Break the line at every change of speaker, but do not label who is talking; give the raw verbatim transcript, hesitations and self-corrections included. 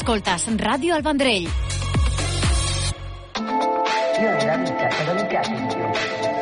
Escoltes Ràdio El Vendrell.
Io nella vita sono iniziato di più.